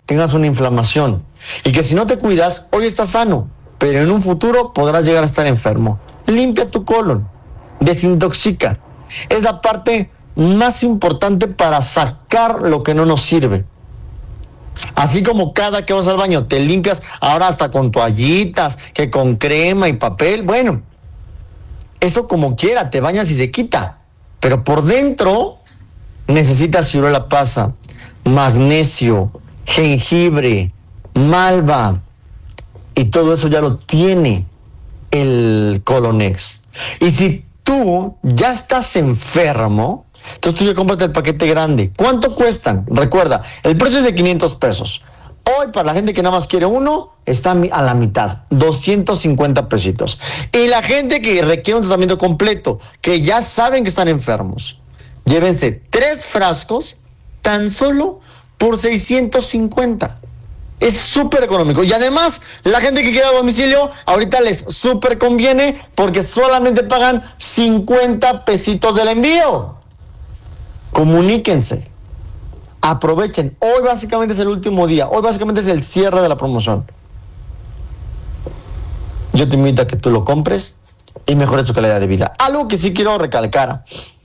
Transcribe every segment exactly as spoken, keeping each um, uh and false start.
tengas una inflamación. Y que si no te cuidas, hoy estás sano, pero en un futuro podrás llegar a estar enfermo. Limpia tu colon, desintoxica. Es la parte más importante para sacar lo que no nos sirve. Así como cada que vas al baño te limpias, ahora hasta con toallitas, que con crema y papel, bueno, eso como quiera, te bañas y se quita. Pero por dentro necesitas ciruela pasa, magnesio, jengibre, malva, y todo eso ya lo tiene el Colonex. Y si tú ya estás enfermo, entonces tú ya cómprate el paquete grande. ¿Cuánto cuestan? Recuerda, el precio es de quinientos pesos. Hoy, para la gente que nada más quiere uno, está a la mitad, doscientos cincuenta pesitos. Y la gente que requiere un tratamiento completo, que ya saben que están enfermos, llévense tres frascos tan solo por seiscientos cincuenta. Es súper económico. Y además, la gente que quiere a domicilio, ahorita les súper conviene porque solamente pagan cincuenta pesitos del envío. Comuníquense. Aprovechen. Hoy básicamente es el último día. Hoy básicamente es el cierre de la promoción. Yo te invito a que tú lo compres y mejores tu calidad de vida. Algo que sí quiero recalcar,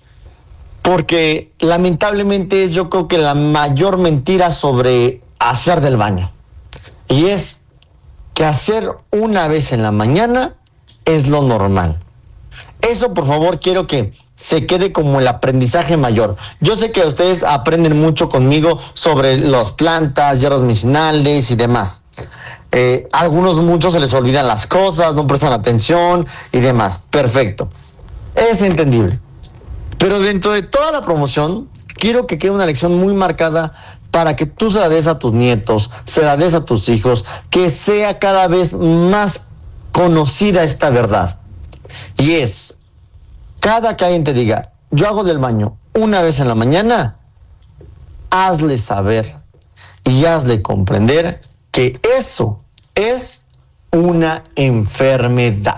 porque lamentablemente es, yo creo que la mayor mentira sobre hacer del baño. Y es que hacer una vez en la mañana es lo normal. Eso, por favor, quiero que se quede como el aprendizaje mayor. Yo sé que ustedes aprenden mucho conmigo sobre las plantas, hierbas medicinales y demás. Eh, a algunos, muchos se les olvidan las cosas, no prestan atención y demás. Perfecto. Es entendible. Pero dentro de toda la promoción, quiero que quede una lección muy marcada para que tú se la des a tus nietos, se la des a tus hijos, que sea cada vez más conocida esta verdad. Y es, cada que alguien te diga, yo hago del baño una vez en la mañana, hazle saber y hazle comprender que eso es una enfermedad.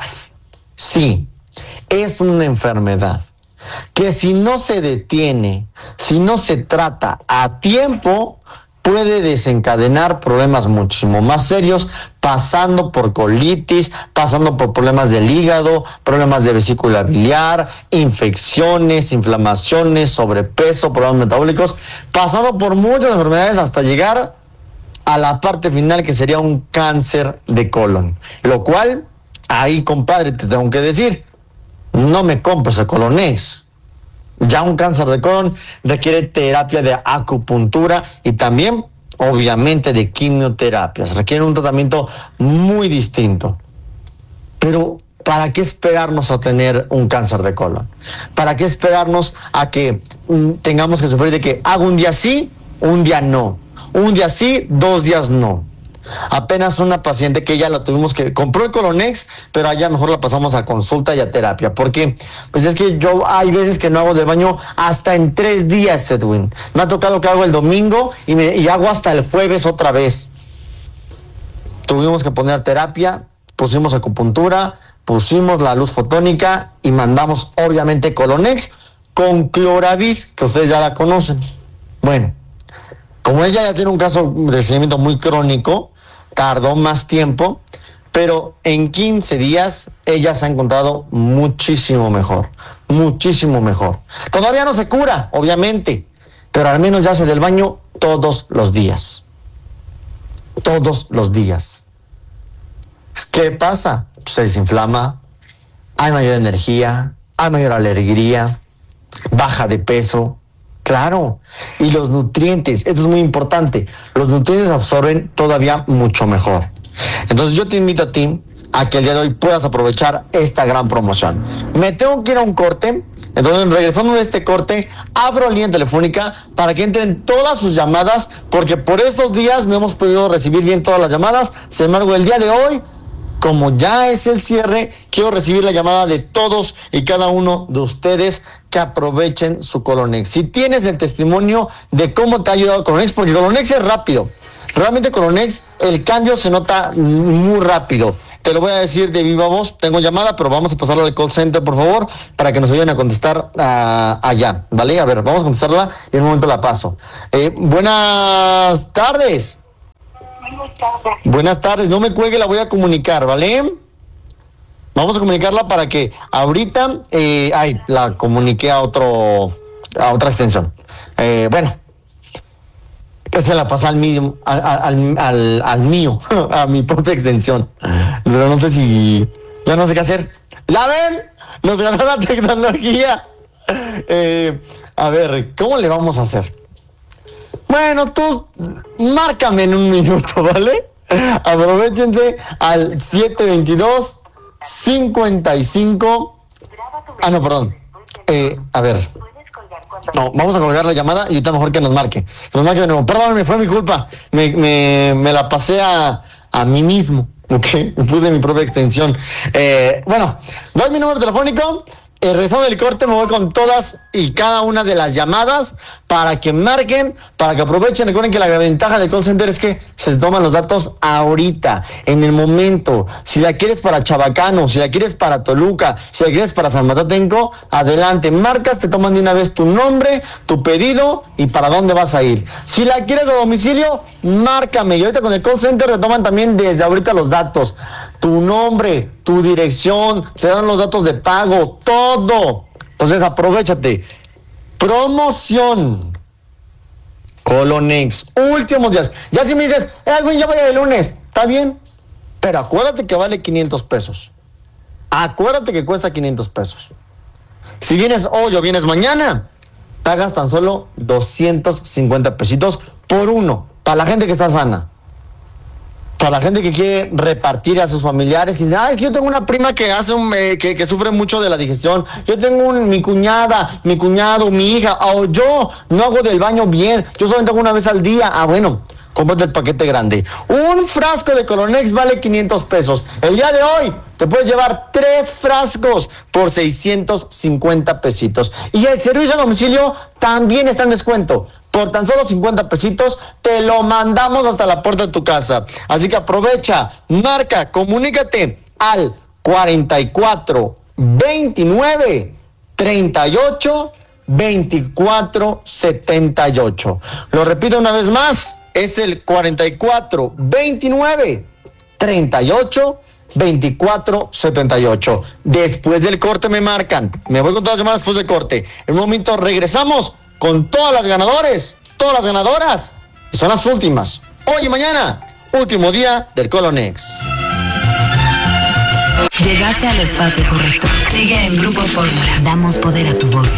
Sí, es una enfermedad. Que si no se detiene, si no se trata a tiempo, puede desencadenar problemas muchísimo más serios, pasando por colitis, pasando por problemas del hígado, problemas de vesícula biliar, infecciones, inflamaciones, sobrepeso, problemas metabólicos, pasando por muchas enfermedades hasta llegar a la parte final, que sería un cáncer de colon. Lo cual, ahí, compadre, te tengo que decir, no me compres el Colonex. Ya un cáncer de colon requiere terapia de acupuntura y también, obviamente, de quimioterapias. Requiere un tratamiento muy distinto. Pero, ¿para qué esperarnos a tener un cáncer de colon? ¿Para qué esperarnos a que mm, tengamos que sufrir de que hago un día sí, un día no? Un día sí, dos días no. Apenas una paciente que ya la tuvimos que compró el Colonex, pero allá mejor la pasamos a consulta y a terapia. Porque pues es que yo hay veces que no hago del baño hasta en tres días, Edwin. Me ha tocado que hago el domingo y, me, y hago hasta el jueves otra vez. Tuvimos que poner terapia, pusimos acupuntura, pusimos la luz fotónica y mandamos obviamente Colonex con Cloravir, que ustedes ya la conocen. Bueno, como ella ya tiene un caso de seguimiento muy crónico, tardó más tiempo, pero en quince días ella se ha encontrado muchísimo mejor, muchísimo mejor. Todavía no se cura, obviamente, pero al menos ya hace del baño todos los días. Todos los días. ¿Qué pasa? Se desinflama, hay mayor energía, hay mayor alegría, baja de peso. Claro, y los nutrientes, esto es muy importante, los nutrientes absorben todavía mucho mejor. Entonces yo te invito a ti a que el día de hoy puedas aprovechar esta gran promoción. Me tengo que ir a un corte, entonces regresando de este corte, abro línea telefónica para que entren todas sus llamadas, porque por estos días no hemos podido recibir bien todas las llamadas. Sin embargo, el día de hoy, como ya es el cierre, quiero recibir la llamada de todos y cada uno de ustedes que aprovechen su Colonex. Si tienes el testimonio de cómo te ha ayudado Colonex, porque Colonex es rápido. Realmente Colonex, el cambio se nota muy rápido. Te lo voy a decir de viva voz. Tengo llamada, pero vamos a pasarlo al call center, por favor, para que nos ayuden a contestar uh, allá, ¿vale? A ver, vamos a contestarla y en un momento la paso. Eh, buenas tardes. Buenas tardes. Buenas tardes, no me cuelgue, la voy a comunicar, ¿vale? Vamos a comunicarla para que ahorita, eh, ay, la comuniqué a otro, a otra extensión. Eh, bueno, que se la pasa al mío, al, al, al, al mío, a mi propia extensión. Pero no sé si, ya no sé qué hacer. ¿Ya ven? Nos ganó la tecnología. Eh, a ver, ¿cómo le vamos a hacer? Bueno, tú márcame en un minuto, ¿vale? Aprovechense al siete veintidós cincuenta y cinco. Ah, no, perdón. Eh, a ver. No, vamos a colgar la llamada y ahorita mejor que nos marque. Que nos marque de nuevo. Perdón, me fue mi culpa. Me, me, me la pasé a, a mí mismo. Ok, me puse mi propia extensión. Eh, bueno, doy mi número telefónico. Eh, regresando del corte me voy con todas y cada una de las llamadas para que marquen, para que aprovechen. Recuerden que la ventaja del call center es que se toman los datos ahorita, en el momento. Si la quieres para Chabacano, si la quieres para Toluca, si la quieres para San Matatenco, adelante, marcas, te toman de una vez tu nombre, tu pedido y para dónde vas a ir. Si la quieres a domicilio, márcame. Y ahorita con el call center te toman también desde ahorita los datos. Tu nombre, tu dirección, te dan los datos de pago, todo. Entonces aprovechate. Promoción. Colonex. Últimos días. Ya si me dices, eh, Alvin, ya voy el lunes. Está bien. Pero acuérdate que vale quinientos pesos. Acuérdate que cuesta quinientos pesos. Si vienes hoy o vienes mañana, pagas tan solo doscientos cincuenta pesitos por uno. Para la gente que está sana. Para la gente que quiere repartir a sus familiares, que dicen, ah, es que yo tengo una prima que hace un, eh, que, que sufre mucho de la digestión, yo tengo un, mi cuñada, mi cuñado, mi hija, o yo no hago del baño bien, yo solamente hago una vez al día. Ah, bueno, cómprate el paquete grande. Un frasco de Colonex vale quinientos pesos. El día de hoy te puedes llevar tres frascos por seiscientos cincuenta pesitos. Y el servicio a domicilio también está en descuento. Por tan solo cincuenta pesitos te lo mandamos hasta la puerta de tu casa. Así que aprovecha, marca, comunícate al cuarenta y cuatro veintinueve treinta y ocho veinticuatro setenta y ocho. Lo repito una vez más, es el cuarenta y cuatro veintinueve treinta y ocho veinticuatro setenta y ocho. Después del corte me marcan. Me voy con todas las llamadas después del corte. En un momento regresamos con todas las ganadores, todas las ganadoras. Y son las últimas. Hoy y mañana, último día del Colonex. Llegaste al espacio correcto. Sigue en Grupo Fórmula. Damos poder a tu voz.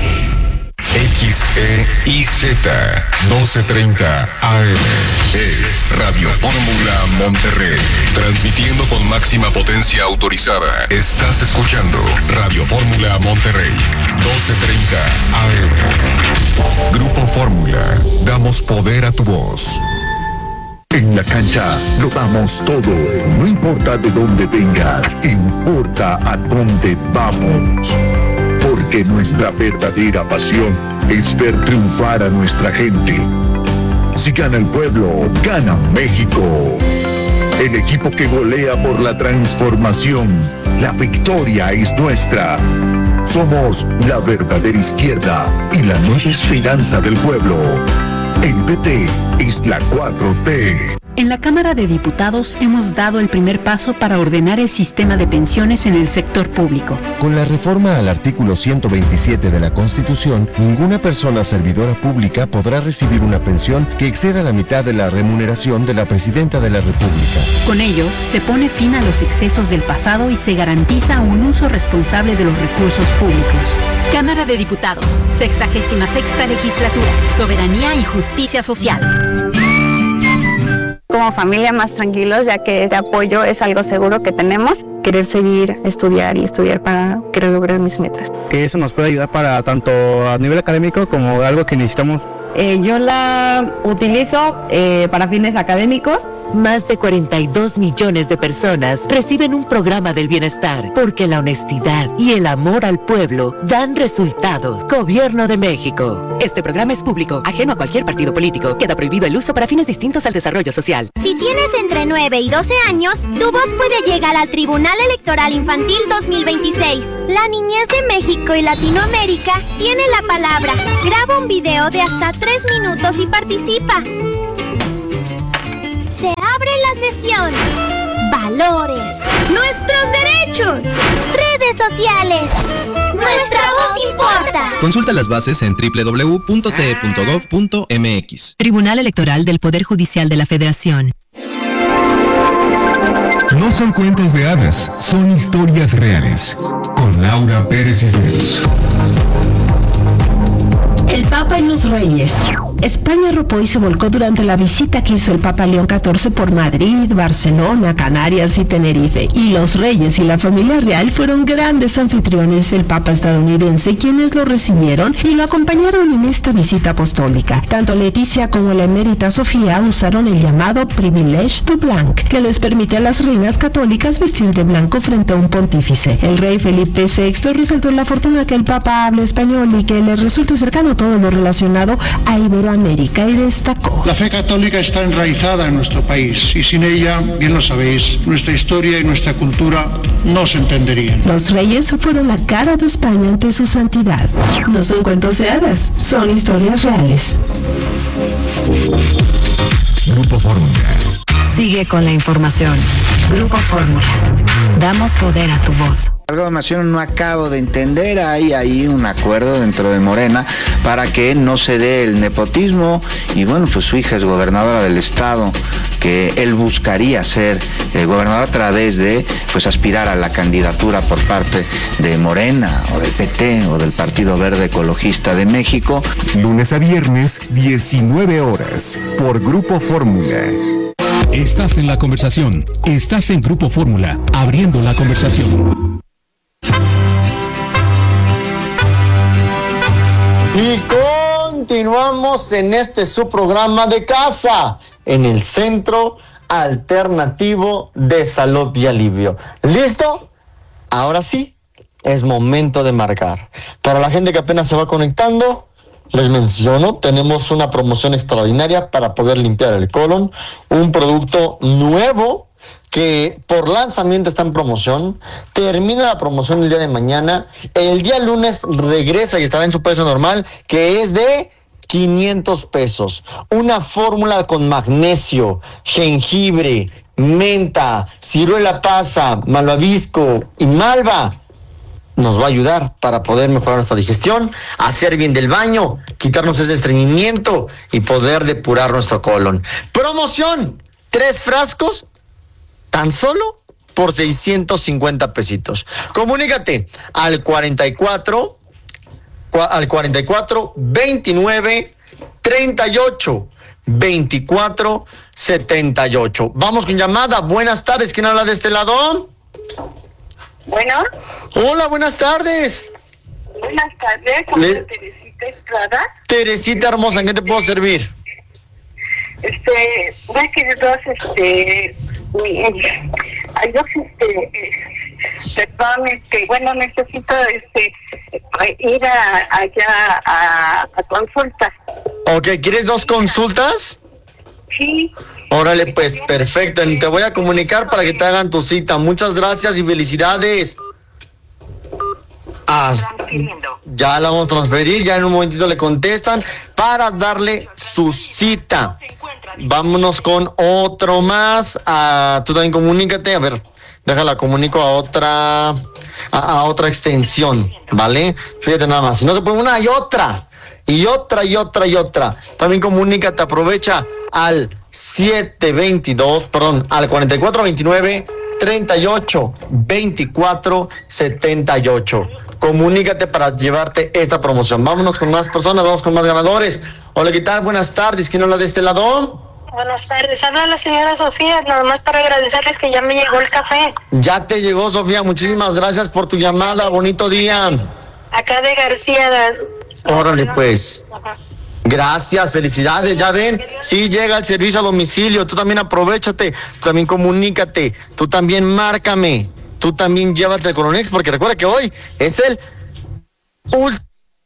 X E I Z doce treinta A M es Radio Fórmula Monterrey, transmitiendo con máxima potencia autorizada. Estás escuchando Radio Fórmula Monterrey, doce treinta A M. Grupo Fórmula, damos poder a tu voz. En la cancha lo damos todo, no importa de dónde vengas, importa a dónde vamos. Porque nuestra verdadera pasión es ver triunfar a nuestra gente. Si gana el pueblo, gana México. El equipo que golea por la transformación, la victoria es nuestra. Somos la verdadera izquierda y la nueva esperanza del pueblo. El P T es la cuatro T. En la Cámara de Diputados hemos dado el primer paso para ordenar el sistema de pensiones en el sector público. Con la reforma al artículo ciento veintisiete de la Constitución, ninguna persona servidora pública podrá recibir una pensión que exceda la mitad de la remuneración de la Presidenta de la República. Con ello, se pone fin a los excesos del pasado y se garantiza un uso responsable de los recursos públicos. Cámara de Diputados, sexagésima sexta legislatura, soberanía y justicia social. Como familia más tranquilos, ya que este apoyo es algo seguro que tenemos. Querer seguir, estudiar y estudiar para querer lograr mis metas. Que eso nos puede ayudar para tanto a nivel académico como algo que necesitamos. Eh, yo la utilizo eh, para fines académicos. Más de cuarenta y dos millones de personas reciben un programa del bienestar porque la honestidad y el amor al pueblo dan resultados. Gobierno de México. Este programa es público, ajeno a cualquier partido político. Queda prohibido el uso para fines distintos al desarrollo social. Si tienes entre nueve y doce años, tu voz puede llegar al Tribunal Electoral Infantil dos mil veintiséis. La niñez de México y Latinoamérica tiene la palabra. Graba un video de hasta tres minutos y participa. Se abren sesión. Valores. Nuestros derechos. Redes sociales. Nuestra voz importa. Consulta las bases en doble u doble u doble u punto t e punto gov punto m x. Tribunal Electoral del Poder Judicial de la Federación. No son cuentos de hadas, son historias reales. Con Laura Pérez Cisneros. El Papa y los Reyes. España arropó y se volcó durante la visita que hizo el Papa León catorce por Madrid, Barcelona, Canarias y Tenerife. Y los Reyes y la familia real fueron grandes anfitriones del Papa estadounidense, quienes lo recibieron y lo acompañaron en esta visita apostólica. Tanto Leticia como la emérita Sofía usaron el llamado privilège du blanc, que les permite a las reinas católicas vestir de blanco frente a un pontífice. El rey Felipe sexto resaltó la fortuna que el Papa hable español y que le resulte cercano todo lo relacionado a Iberoamérica, y destacó: la fe católica está enraizada en nuestro país y sin ella, bien lo sabéis, nuestra historia y nuestra cultura no se entenderían. Los reyes fueron la cara de España ante su santidad. No son cuentos de hadas, son historias reales. Grupo Fórmula. Sigue con la información. Grupo Fórmula. Damos poder a tu voz. Algo más no acabo de entender, hay ahí un acuerdo dentro de Morena para que no se dé el nepotismo, y bueno, pues su hija es gobernadora del estado, que él buscaría ser eh, gobernador a través de pues aspirar a la candidatura por parte de Morena o del P T o del Partido Verde Ecologista de México. Lunes a viernes, diecinueve horas, por Grupo Fórmula. Estás en la conversación, estás en Grupo Fórmula, abriendo la conversación. Y continuamos en este su programa de casa, en el Centro Alternativo de Salud y Alivio. ¿Listo? Ahora sí, es momento de marcar. Para la gente que apenas se va conectando, les menciono, tenemos una promoción extraordinaria para poder limpiar el colon, un producto nuevo que por lanzamiento está en promoción. Termina la promoción el día de mañana, el día lunes regresa y estará en su precio normal, que es de quinientos pesos. Una fórmula con magnesio, jengibre, menta, ciruela pasa, malvavisco y malva. Nos va a ayudar para poder mejorar nuestra digestión, hacer bien del baño, quitarnos ese estreñimiento y poder depurar nuestro colon. Promoción, tres frascos, tan solo por seiscientos cincuenta pesitos. Comunícate al cuarenta y cuatro, al cuarenta y cuatro, veintinueve, treinta y ocho, veinticuatro, setenta y ocho. Vamos con llamada. Buenas tardes, ¿quién habla de este lado? Bueno. Hola, buenas tardes. Buenas tardes, soy Le... Teresita Estrada. Teresita hermosa, ¿en qué te puedo servir? Este, ve que dos, este, hay dos, este, perdón, este, bueno, necesito, este, ir a, allá a, a consulta. Ok, ¿quieres dos consultas? Sí. Órale, pues, perfecto. Te voy a comunicar para que te hagan tu cita. Muchas gracias y felicidades. Haz, ya la vamos a transferir, ya en un momentito le contestan para darle su cita. Vámonos con otro más. Ah, tú también comunícate, a ver, déjala, comunico a otra, a, a otra extensión, ¿vale? Fíjate nada más, si no se puede una, hay otra, y otra, y otra, y otra. También comunícate, aprovecha al siete veintidós, perdón, al cuarenta y cuatro veintinueve, treinta y ocho, veinticuatro, setenta y ocho. Comunícate para llevarte esta promoción. Vámonos con más personas, vamos con más ganadores. Hola, ¿qué tal? Buenas tardes. ¿Quién habla de este lado? Buenas tardes. Habla la señora Sofía, nada más para agradecerles que ya me llegó el café. Ya te llegó, Sofía. Muchísimas gracias por tu llamada. Bonito día. Acá de García. Órale, pues. Ajá. Gracias, felicidades, ya ven, sí llega el servicio a domicilio, tú también aprovechate, tú también comunícate, tú también márcame, tú también llévate el Colonex, porque recuerda que hoy es el último,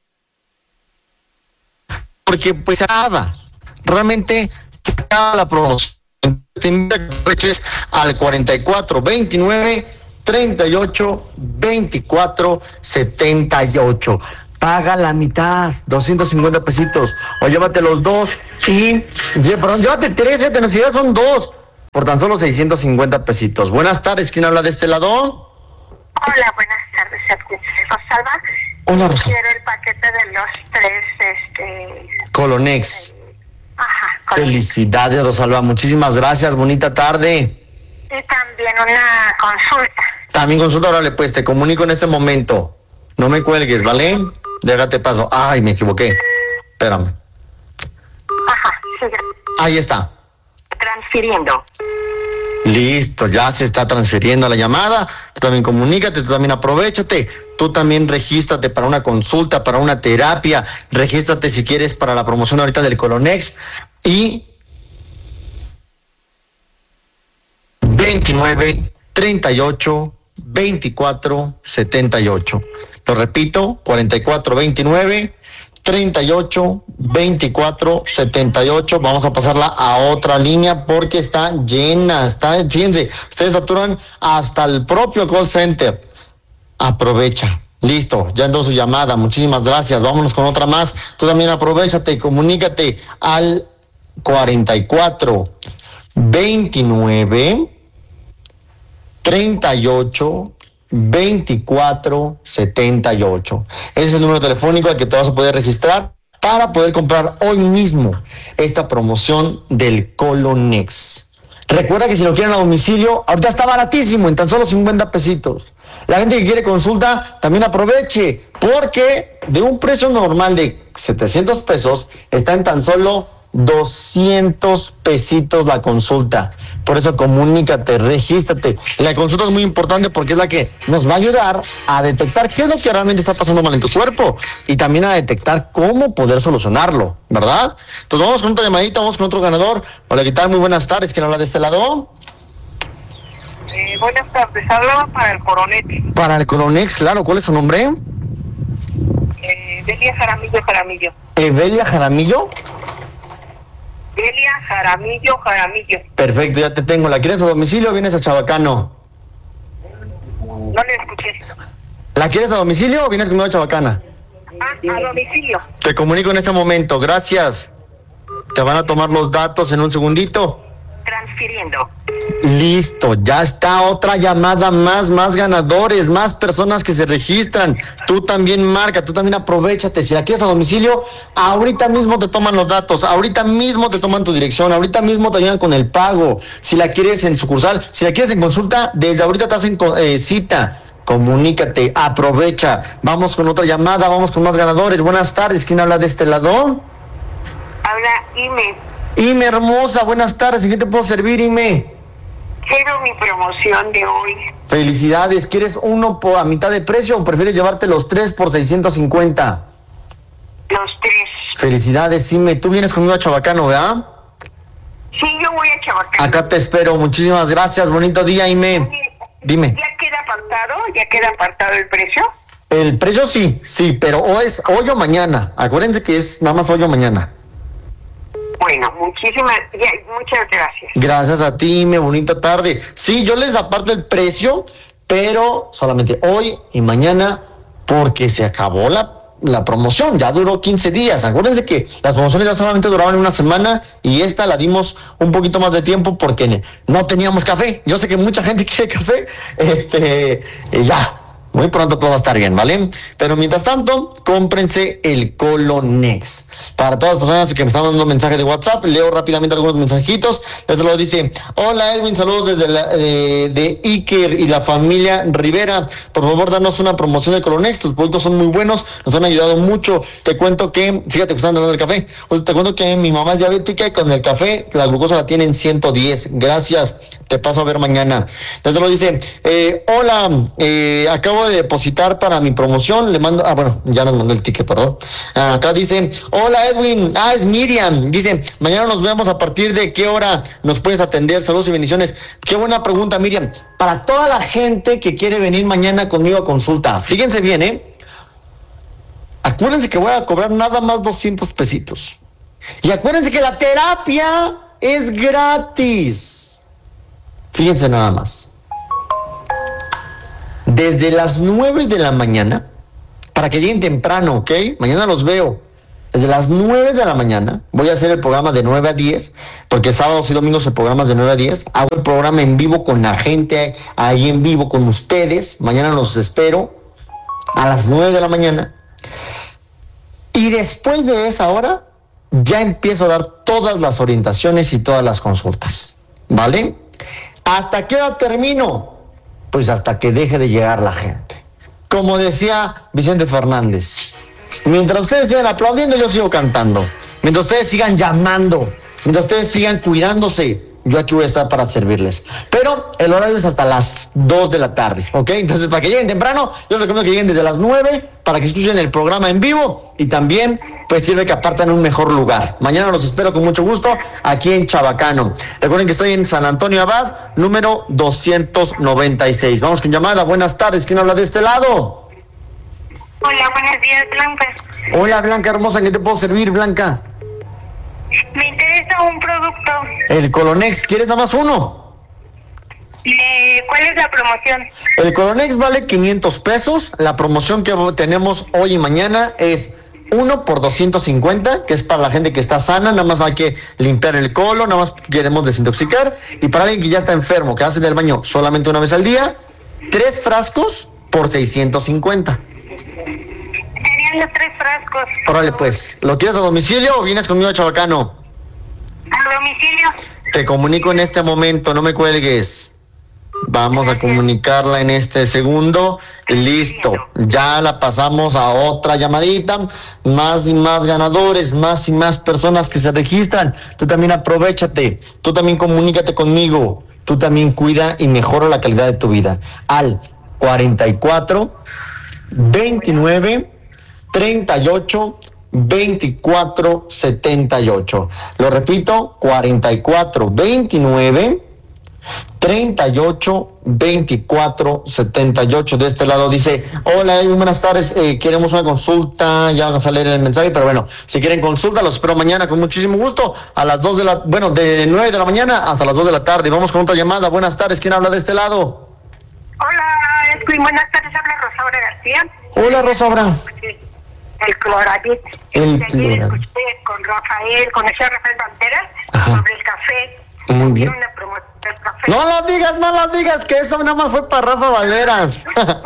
porque pues acaba, realmente se acaba la promoción, te invito a que aproveches al cuarenta y cuatro veintinueve, treinta y ocho, veinticuatro, setenta y ocho. Paga la mitad, doscientos cincuenta pesitos, o llévate los dos, sí, lle- perdón, llévate tres, fíjate, necesidad son dos, por tan solo seiscientos cincuenta pesitos. Buenas tardes, ¿quién habla de este lado? Hola, buenas tardes, Rosalba. Hola, Rosalba. Quiero el paquete de los tres, este... Colonex. Ajá, Colonex. Felicidades, Rosalba, muchísimas gracias, bonita tarde. Y también una consulta. También consulta, órale, pues, te comunico en este momento. No me cuelgues, ¿vale? Déjate paso. Ay, me equivoqué. Espérame. Ajá, sigue. Ahí está. Transfiriendo. Listo, ya se está transfiriendo la llamada. Tú también comunícate, tú también aprovechate. Tú también regístrate para una consulta, para una terapia. Regístrate si quieres para la promoción ahorita del Colonex. Y veintinueve, treinta y ocho, veinticuatro, setenta y ocho. Lo repito, cuarenta y cuatro, veintinueve, treinta y ocho, veinticuatro, setenta y ocho. Vamos a pasarla a otra línea porque está llena, está, fíjense, ustedes saturan hasta el propio call center. Aprovecha. Listo, ya entró su llamada, muchísimas gracias. Vámonos con otra más. Tú también aprovéchate, comunícate al cuarenta y cuatro, veintinueve, treinta y ocho, veinticuatro, setenta y ocho. Ese es el número telefónico al que te vas a poder registrar para poder comprar hoy mismo esta promoción del Colonex. Recuerda que si lo quieren a domicilio, ahorita está baratísimo, en tan solo cincuenta pesitos. La gente que quiere consulta, también aproveche, porque de un precio normal de setecientos pesos, está en tan solo doscientos pesitos la consulta. Por eso comunícate, regístrate. La consulta es muy importante porque es la que nos va a ayudar a detectar qué es lo que realmente está pasando mal en tu cuerpo y también a detectar cómo poder solucionarlo, ¿verdad? Entonces vamos con otra llamadita, vamos con otro ganador. Hola, ¿qué tal? Muy buenas tardes. ¿Quién habla de este lado? Eh, buenas tardes, hablaba para el Colonex. Para el Colonex, claro. ¿Cuál es su nombre? Eh, Delia Jaramillo Jaramillo. ¿Evelia Jaramillo? Delia Jaramillo Jaramillo. Perfecto, ya te tengo. ¿La quieres a domicilio o vienes a Chabacano? No le escuché. ¿La quieres a domicilio o vienes conmigo a Chabacana? Ah, a domicilio. Te comunico en este momento, gracias. Te van a tomar los datos en un segundito. Transfiriendo. Listo, ya está otra llamada más, más ganadores, más personas que se registran. Tú también marca, tú también aprovechate. Si la quieres a domicilio, ahorita mismo te toman los datos, ahorita mismo te toman tu dirección, ahorita mismo te ayudan con el pago. Si la quieres en sucursal, si la quieres en consulta, desde ahorita te hacen eh, cita. Comunícate, aprovecha. Vamos con otra llamada, vamos con más ganadores. Buenas tardes, ¿quién habla de este lado? Habla Ime. Ime hermosa, buenas tardes. ¿En qué te puedo servir, Ime? Quiero mi promoción de hoy. Felicidades. ¿Quieres uno por a mitad de precio o prefieres llevarte los tres por seiscientos cincuenta? Los tres. Felicidades, Ime. Tú vienes conmigo a Chabacano, ¿verdad? Sí, yo voy a Chabacano. Acá te espero. Muchísimas gracias. Bonito día, Ime. Dime. ¿Ya queda apartado? ¿Ya queda apartado el precio? El precio sí, sí, pero o es hoy o mañana. Acuérdense que es nada más hoy o mañana. Bueno, muchísimas, ya, muchas gracias. Gracias a ti, Ime, bonita tarde. Sí, yo les aparto el precio, pero solamente hoy y mañana porque se acabó la, la promoción, ya duró quince días. Acuérdense que las promociones ya solamente duraban una semana y esta la dimos un poquito más de tiempo porque no teníamos café. Yo sé que mucha gente quiere café, este, eh, ya. Muy pronto todo va a estar bien, ¿vale? Pero mientras tanto, cómprense el Colonex. Para todas las personas que me están dando mensaje de WhatsApp, leo rápidamente algunos mensajitos. Desde luego dice, hola Edwin, saludos desde la, eh, de Iker y la familia Rivera. Por favor, danos una promoción de Colonex. Tus productos son muy buenos, nos han ayudado mucho. Te cuento que, fíjate que están hablando del café. Pues te cuento que mi mamá es diabética y con el café la glucosa la tiene en ciento diez. Gracias, te paso a ver mañana. Desde luego dice, eh, hola, eh, acabo de depositar para mi promoción, le mando, ah bueno, ya nos mandó el ticket, perdón. Ah, acá dice, hola Edwin, ah es Miriam, dice, mañana nos vemos a partir de qué hora nos puedes atender, saludos y bendiciones. Qué buena pregunta, Miriam, para toda la gente que quiere venir mañana conmigo a consulta, fíjense bien, eh, acuérdense que voy a cobrar nada más doscientos pesitos, y acuérdense que la terapia es gratis, fíjense nada más. Desde las nueve de la mañana, para que lleguen temprano, ¿ok? Mañana los veo. desde las nueve de la mañana, voy a hacer el programa de nueve a diez, porque sábados y domingos el programa es de nueve a diez. Hago el programa en vivo con la gente, ahí en vivo con ustedes. Mañana los espero a las nueve de la mañana. Y después de esa hora, ya empiezo a dar todas las orientaciones y todas las consultas. ¿Vale? ¿Hasta qué hora termino? Pues hasta que deje de llegar la gente. Como decía Vicente Fernández, mientras ustedes sigan aplaudiendo, yo sigo cantando. Mientras ustedes sigan llamando, mientras ustedes sigan cuidándose, yo aquí voy a estar para servirles. Pero el horario es hasta las dos de la tarde, ¿ok? Entonces, para que lleguen temprano, yo les recomiendo que lleguen desde las nueve para que escuchen el programa en vivo y también, pues, sirve que apartan un mejor lugar. Mañana los espero con mucho gusto aquí en Chabacano. Recuerden que estoy en San Antonio Abad, número doscientos noventa y seis. Vamos con llamada. Buenas tardes. ¿Quién habla de este lado? Hola, buenos días, Blanca. Hola, Blanca hermosa. ¿En qué te puedo servir, Blanca? Me interesa un producto. El Colonex. ¿Quieres nada más uno? Eh, ¿Cuál es la promoción? El Colonex vale quinientos pesos. La promoción que tenemos hoy y mañana es uno por doscientos cincuenta, que es para la gente que está sana. Nada más hay que limpiar el colon, nada más queremos desintoxicar. Y para alguien que ya está enfermo, que hace del baño solamente una vez al día, tres frascos por seiscientos cincuenta. Serían los tres frascos. Órale, pues, ¿lo quieres a domicilio o vienes conmigo a Chabacano? ¿A domicilio? Te comunico en este momento, no me cuelgues. Vamos a comunicarla en este segundo. Listo, ya la pasamos a otra llamadita. Más y más ganadores, más y más personas que se registran. Tú también aprovechate, tú también comunícate conmigo. Tú también cuida y mejora la calidad de tu vida. Al cuarenta y cuatro, veintinueve, treinta y ocho, veinticuatro, setenta y ocho. Lo repito, cuarenta y cuatro, veintinueve, treinta y ocho, veinticuatro, setenta y ocho. De este lado dice: hola, muy buenas tardes, eh, queremos una consulta. Ya vamos a leer el mensaje, pero bueno, si quieren consulta, los espero mañana con muchísimo gusto a las dos de la, bueno, de nueve de la mañana hasta las dos de la tarde. Vamos con otra llamada. Buenas tardes, ¿quién habla de este lado? Hola, Edwin, buenas tardes, habla Rosaura García. Hola, Rosaura. El Cloravit. El Ayer escuché con Rafael, con el señor Rafael Banderas, Ajá. sobre el café. Muy bien. Una promoción del café. No lo digas, no lo digas, que eso nada más fue para Rafa Valderas.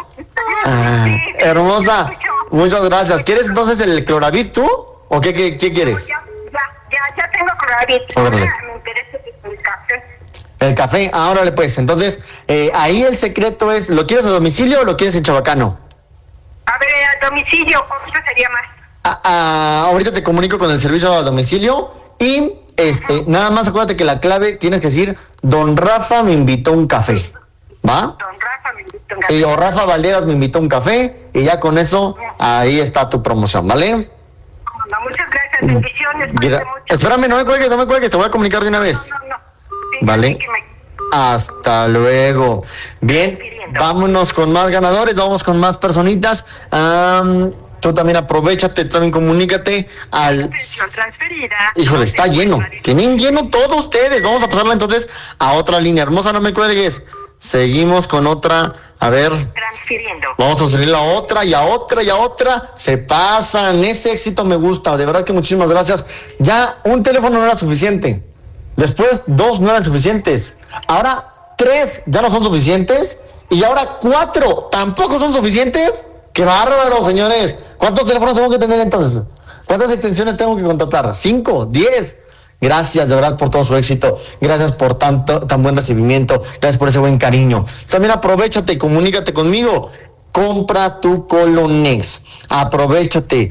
Ah, hermosa, muchas gracias. ¿Quieres entonces el Cloravit tú? ¿O qué, qué, qué quieres? Ya, ya, ya, ya tengo Cloravit. Órale. Ahora me interesa el café. El café, ah, órale pues. Entonces, eh, ahí el secreto es, ¿lo quieres a domicilio o lo quieres en Chabacano? A ver, a domicilio, ¿cuánto sería más? Ah, ah, ahorita te comunico con el servicio a domicilio y este, uh-huh. Nada más acuérdate que la clave tienes que decir: don Rafa me invitó un café, ¿va? Don Rafa me invitó un café. Sí, o Rafa Valderas me invitó un café y ya con eso, ahí está tu promoción, ¿vale? No, muchas gracias, bendiciones. Gra- Espérame, no me cuelgues, no me cuelgues, te voy a comunicar de una vez. No, no, no. Sí, ¿vale? sí que me... Hasta luego. Bien, vámonos con más ganadores, vamos con más personitas. Um, tú también aprovechate, también comunícate al... transferida. Híjole, está lleno. Tienen lleno todos ustedes. Vamos a pasarla entonces a otra línea. Hermosa, no me cuelgues. Seguimos con otra. A ver. Transfiriendo. Vamos a subir a otra y a otra y a otra. Se pasan. Ese éxito me gusta. De verdad que muchísimas gracias. Ya un teléfono no era suficiente. Después dos no eran suficientes. Ahora tres ya no son suficientes. Y ahora cuatro tampoco son suficientes. ¡Qué bárbaro, señores! ¿Cuántos teléfonos tengo que tener entonces? ¿Cuántas extensiones tengo que contratar? ¿Cinco? ¿Diez? Gracias, de verdad, por todo su éxito. Gracias por tanto, tan buen recibimiento. Gracias por ese buen cariño. También aprovechate y comunícate conmigo. Compra tu Colonex. Aprovechate.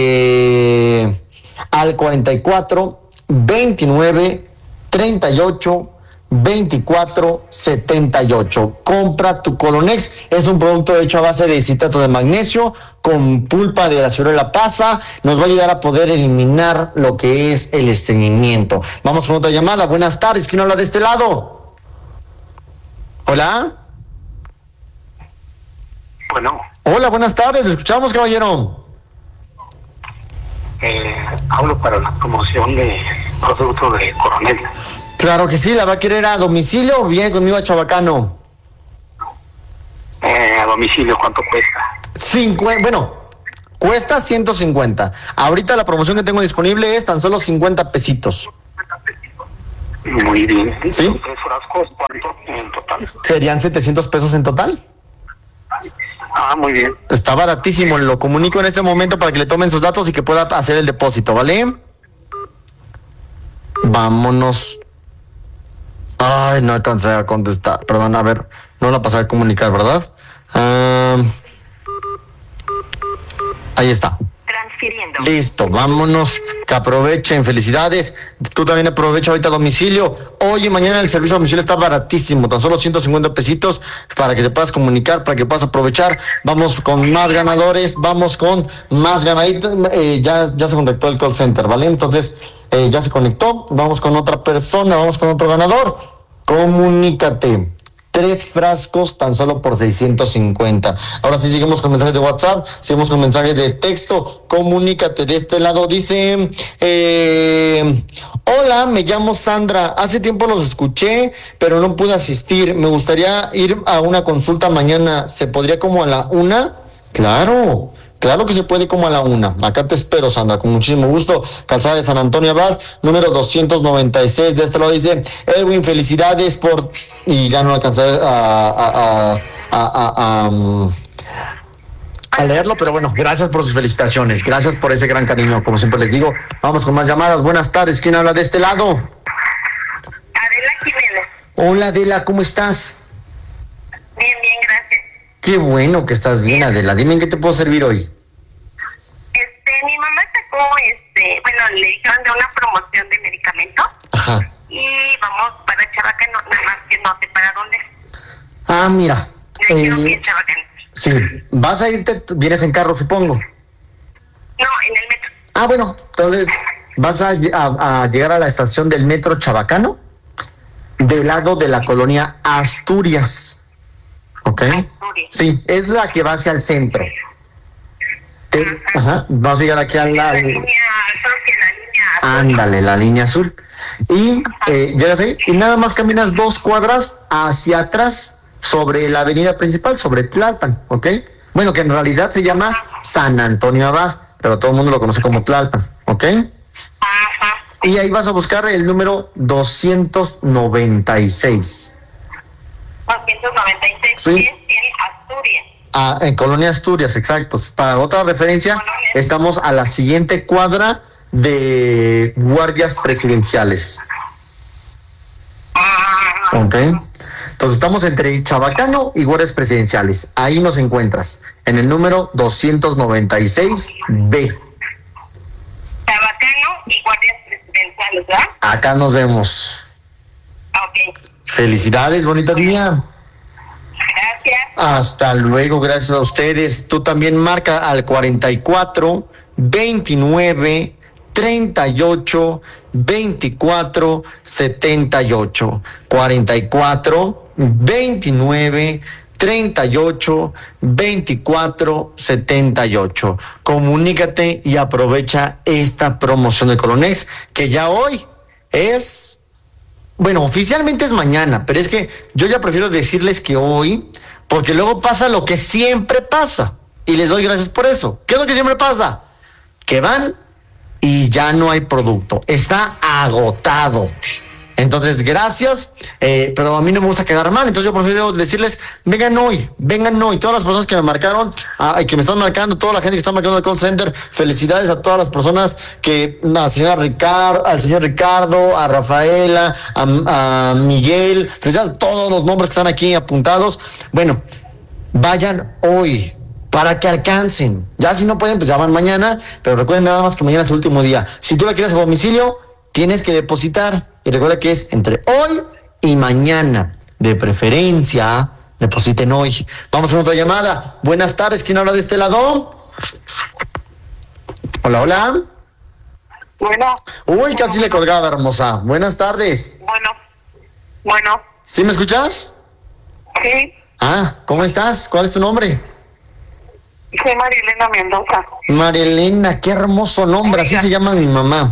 Eh, al cuarenta y cuatro, veintinueve, treinta y ocho, veinticuatro, setenta y ocho. Compra tu Colonex. Es un producto hecho a base de citrato de magnesio con pulpa de la ciruela pasa. Nos va a ayudar a poder eliminar lo que es el estreñimiento. Vamos con otra llamada. Buenas tardes. ¿Quién habla de este lado? Hola. Bueno. Hola, buenas tardes. ¿Le escuchamos, caballero? Eh, hablo para la promoción de productos de Coronel. Claro que sí, ¿la va a querer a domicilio o viene conmigo a Chabacano? Eh, a domicilio, ¿cuánto cuesta? Cinco, bueno, Cuesta ciento cincuenta. Ahorita la promoción que tengo disponible es tan solo cincuenta pesitos. Muy bien. ¿Sí? ¿Tres frascos cuánto en total? Serían setecientos pesos en total. Ah, muy bien. Está baratísimo. Lo comunico en este momento para que le tomen sus datos y que pueda hacer el depósito, ¿vale? Vámonos. Ay, no alcancé a contestar. Perdón, a ver. No la pasé a comunicar, ¿verdad? Ah, ahí está. Transfiriendo. Listo, vámonos, que aprovechen, felicidades. Tú también aprovecha ahorita a domicilio. Hoy y mañana el servicio a domicilio está baratísimo, tan solo ciento cincuenta pesitos para que te puedas comunicar, para que puedas aprovechar. Vamos con más ganadores, vamos con más ganaditos. Eh, ya, ya se contactó el call center, ¿vale? Entonces, eh, ya se conectó. Vamos con otra persona, vamos con otro ganador. Comunícate. Tres frascos tan solo por seiscientos cincuenta. Ahora sí, seguimos con mensajes de WhatsApp, seguimos con mensajes de texto. Comunícate de este lado. Dice, eh, hola, me llamo Sandra. Hace tiempo los escuché, pero no pude asistir. Me gustaría ir a una consulta mañana. ¿Se podría como a la una? Claro. Claro que se puede como a la una. Acá te espero, Sandra, con muchísimo gusto. Calzada de San Antonio Abad, número doscientos noventa y seis. De este lado dice, Edwin, felicidades por... Y ya no alcancé a, a, a, a, a, a, a leerlo, pero bueno, gracias por sus felicitaciones. Gracias por ese gran cariño, como siempre les digo. Vamos con más llamadas. Buenas tardes. ¿Quién habla de este lado? Adela Jiménez. Hola, Adela, ¿cómo estás? Bien, bien, gracias. Qué bueno que estás bien, Adela. Dime en qué te puedo servir hoy. Este, mi mamá sacó, este, bueno, le dijeron de una promoción de medicamentos. Ajá. Y vamos para Chabacán, no, nada más que no sé para dónde. Ah, mira. Le dijeron eh, que en Chabacán. Sí. ¿Vas a irte? Vienes en carro, supongo. No, en el metro. Ah, bueno. Entonces, vas a, a, a llegar a la estación del metro Chabacano, del lado de la colonia Asturias. ¿Ok? Sí, es la que va hacia el centro. Te, ajá, vas a llegar aquí a la... La línea, creo que la línea azul. Ándale, la línea azul. Y eh, llegas ahí y nada más caminas dos cuadras hacia atrás sobre la avenida principal, sobre Tlalpan, ¿ok? Bueno, que en realidad se llama San Antonio Abad, pero todo el mundo lo conoce como Tlalpan, ¿ok? Ajá. Y ahí vas a buscar el número doscientos noventa y seis. doscientos noventa y seis, Sí. que es en Asturias. Ah, en Colonia Asturias, exacto. Para otra referencia, estamos a la siguiente cuadra de guardias presidenciales. Ok. Entonces estamos entre Chabacano y guardias presidenciales. Ahí nos encuentras, en el número doscientos noventa y seis B. Chabacano y guardias presidenciales, ¿verdad? Acá nos vemos. Ok. Felicidades, bonito día. Gracias. Hasta luego, gracias a ustedes. Tú también marca al cuarenta y cuatro, veintinueve, treinta y ocho, veinticuatro, setenta y ocho. cuarenta y cuatro, veintinueve, treinta y ocho, veinticuatro, setenta y ocho. Comunícate y aprovecha esta promoción de Colonex, que ya hoy es... Bueno, oficialmente es mañana, pero es que yo ya prefiero decirles que hoy, porque luego pasa lo que siempre pasa. Y les doy gracias por eso. ¿Qué es lo que siempre pasa? Que van y ya no hay producto. Está agotado. Entonces, gracias, eh, pero a mí no me gusta quedar mal, entonces yo prefiero decirles, vengan hoy, vengan hoy, todas las personas que me marcaron, ah, que me están marcando, toda la gente que está marcando el call center, felicidades a todas las personas que, a señora Ricardo, al señor Ricardo, a Rafaela, a, a Miguel, felicidades a todos los nombres que están aquí apuntados. Bueno, vayan hoy, para que alcancen, ya si no pueden, pues ya van mañana, pero recuerden nada más que mañana es el último día. Si tú la quieres a domicilio, tienes que depositar. Y recuerda que es entre hoy y mañana. De preferencia, depositen hoy. Vamos a otra llamada. Buenas tardes. ¿Quién habla de este lado? Hola, hola. Bueno. Uy, casi le colgaba, hermosa. Buenas tardes. Bueno. Bueno. ¿Sí me escuchas? Sí. Ah, ¿cómo estás? ¿Cuál es tu nombre? Soy Marilena Mendoza. Marilena, qué hermoso nombre. Así se llama mi mamá.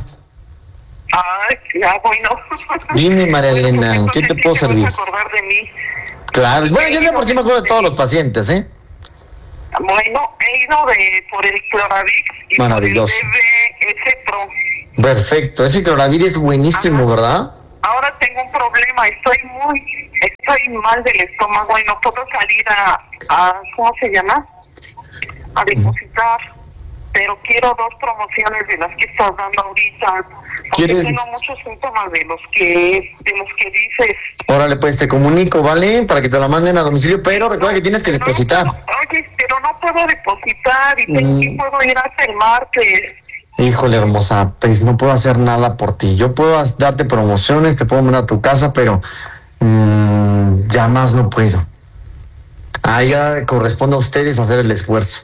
Ay, ya, bueno. Dime, María Elena, ¿en qué te puedo servir? Acordar de mí. Claro, bueno, yo de por sí me acuerdo de todos los pacientes, ¿eh? Bueno, he ido de, por el Cloravix y Maravilloso. por el B B S Pro. Perfecto, ese Cloravir es buenísimo, Ajá. ¿verdad? Ahora tengo un problema, estoy muy, estoy mal del estómago y no puedo salir a, a ¿cómo se llama? A depositar. Pero quiero dos promociones de las que estás dando ahorita. Porque ¿Quieres? tengo muchos síntomas de los que, de los que dices. Órale, pues te comunico, ¿vale? Para que te la manden a domicilio, pero recuerda que tienes que depositar. Oye, pero no puedo depositar y tengo Mm. que puedo ir hasta el martes. Híjole, hermosa, pues no puedo hacer nada por ti. Yo puedo as- darte promociones, te puedo mandar a tu casa, pero mmm, ya más no puedo. Ahí ya corresponde a ustedes hacer el esfuerzo.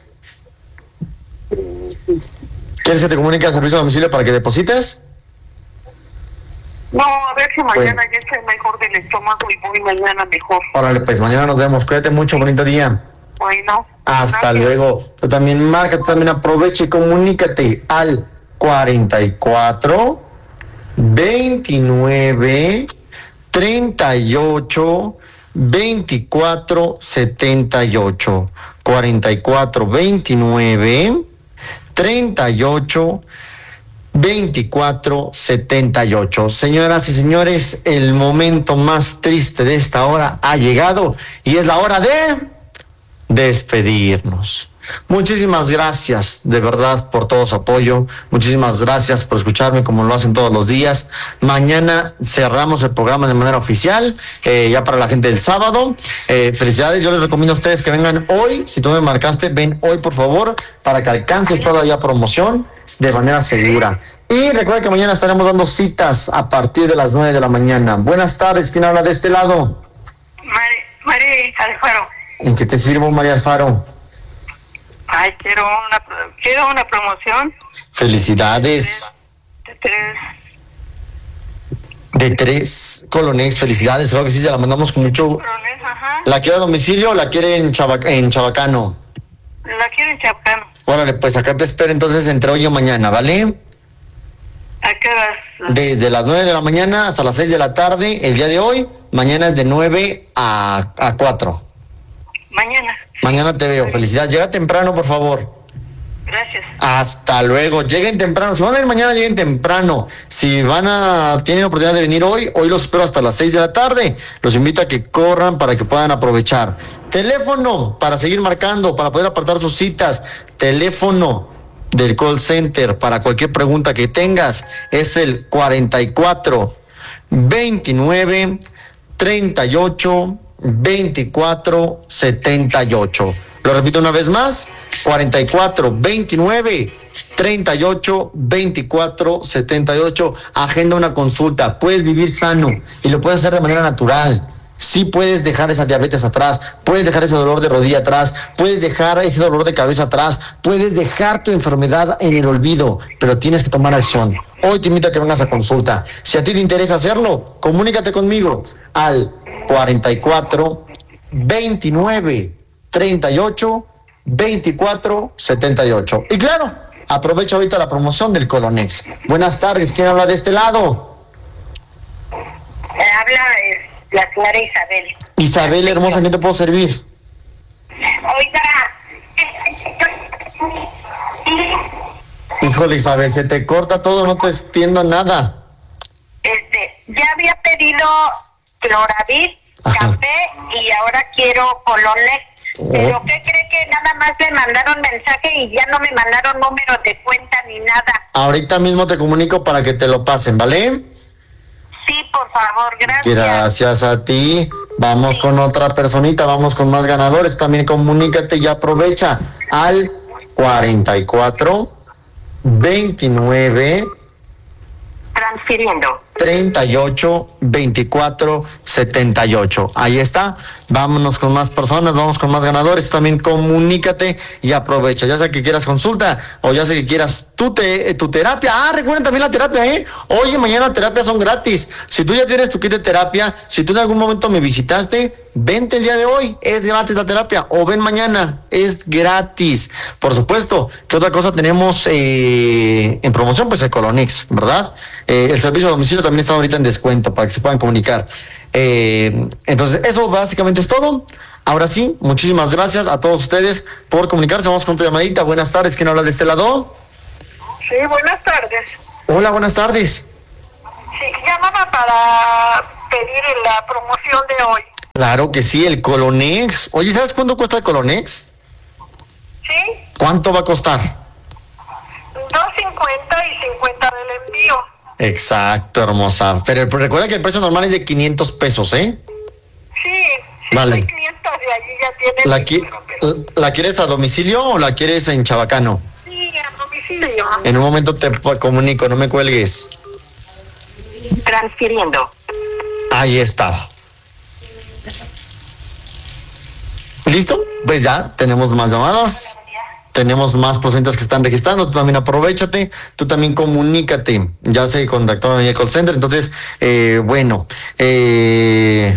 ¿Quieres que te comunique al servicio de domicilio para que deposites? No, a ver si mañana Bueno. ya estoy mejor del estómago y voy mañana mejor. Órale, pues mañana nos vemos. Cuídate mucho, bonito día. Bueno. Hasta luego. Tú también marca, tú también aprovecha y comunícate al cuarenta y cuatro, veintinueve, treinta y ocho, veinticuatro, setenta y ocho. cuarenta y cuatro, veintinueve, treinta y ocho, veinticuatro, setenta y ocho. Señoras y señores, el momento más triste de esta hora ha llegado y es la hora de despedirnos. Muchísimas gracias de verdad por todo su apoyo. Muchísimas gracias por escucharme como lo hacen todos los días. Mañana cerramos el programa de manera oficial, eh, ya para la gente del sábado. Eh, felicidades, yo les recomiendo a ustedes que vengan hoy. Si tú me marcaste, ven hoy por favor para que alcances todavía promoción de manera segura. Y recuerda que mañana estaremos dando citas a partir de las nueve de la mañana. Buenas tardes, ¿quién habla de este lado? Mari, Mari Alfaro. ¿En qué te sirvo, María Alfaro? Ay, quiero una, pro- quiero una promoción Felicidades. de tres. De tres Colonex, felicidades, creo que sí, se la mandamos con mucho. Ajá. ¿La quiere a domicilio o la quiere en, Chava- en Chabacano? La quiero en Chapcano. Órale, pues acá te espero entonces entre hoy y mañana, ¿vale? ¿A qué horas? Desde las nueve de la mañana hasta las seis de la tarde, el día de hoy, mañana es de nueve a, a cuatro. Mañana. Mañana te veo, felicidades, llega temprano, por favor. Gracias. Hasta luego, lleguen temprano, si van a ir mañana, lleguen temprano. Si van a, tienen oportunidad de venir hoy, hoy los espero hasta las seis de la tarde. Los invito a que corran para que puedan aprovechar. Teléfono para seguir marcando, para poder apartar sus citas. Teléfono del call center para cualquier pregunta que tengas es el cuarenta y cuatro, veintinueve, treinta y ocho, veinticuatro, setenta y ocho. Lo repito una vez más, cuarenta y cuatro, veintinueve, treinta y ocho, veinticuatro, setenta y ocho. Agenda una consulta, puedes vivir sano y lo puedes hacer de manera natural. Sí puedes dejar esa diabetes atrás, puedes dejar ese dolor de rodilla atrás, puedes dejar ese dolor de cabeza atrás, puedes dejar tu enfermedad en el olvido, pero tienes que tomar acción. Hoy te invito a que vengas a consulta. Si a ti te interesa hacerlo, comunícate conmigo al cuarenta y cuatro, veintinueve, treinta y ocho, veinticuatro, setenta y ocho. Y claro, aprovecho ahorita la promoción del Colonex. Buenas tardes, ¿quién habla de este lado? Eh, habla eh, la señora Isabel. Isabel, hermosa, ¿en qué te puedo servir? Oiga. Híjole, Isabel, se te corta todo, no te entiendo nada. Este, ya había pedido Cloravit, café y ahora quiero Colonex. Pero ¿qué cree que nada más me mandaron mensaje y ya no me mandaron número de cuenta ni nada? Ahorita mismo te comunico para que te lo pasen, ¿vale? Sí, por favor, gracias. Gracias a ti. Vamos con otra personita, vamos con más ganadores. También comunícate y aprovecha al cuarenta y cuatro, veintinueve, Transfiriendo. treinta y ocho, veinticuatro, setenta y ocho. Ahí está. Vámonos con más personas, vamos con más ganadores. También comunícate y aprovecha. Ya sea que quieras consulta o ya sea que quieras tu, te, tu terapia. Ah, recuerden también la terapia, ¿eh? Hoy y mañana terapias son gratis. Si tú ya tienes tu kit de terapia, si tú en algún momento me visitaste, vente el día de hoy, es gratis la terapia. O ven mañana, es gratis. Por supuesto, ¿qué otra cosa tenemos eh, en promoción? Pues el Colonex, ¿verdad? Eh, el servicio a domicilio también está ahorita en descuento para que se puedan comunicar. Eh, entonces, eso básicamente es todo. Ahora sí, muchísimas gracias a todos ustedes por comunicarse. Vamos con tu llamadita. Buenas tardes, ¿quién habla de este lado? Sí, buenas tardes. Hola, buenas tardes. Sí, llamaba para pedir la promoción de hoy. Claro que sí, el Colonex. Oye, ¿sabes cuánto cuesta el Colonex? ¿Sí? ¿Cuánto va a costar? dos cincuenta y cincuenta del envío. Exacto, hermosa. Pero recuerda que el precio normal es de quinientos pesos, ¿eh? Sí, sí, vale. soy clienta de allí, ya tiene... ¿La, qui- pero... ¿La quieres a domicilio o la quieres en Chabacano? Sí, a domicilio. En un momento te comunico, no me cuelgues. Transfiriendo. Ahí está. ¿Listo? Pues ya, tenemos más llamadas. Tenemos más pacientes que están registrando. Tú también aprovechate, tú también comunícate. Ya se contactaron en el call center. Entonces, eh, bueno, eh,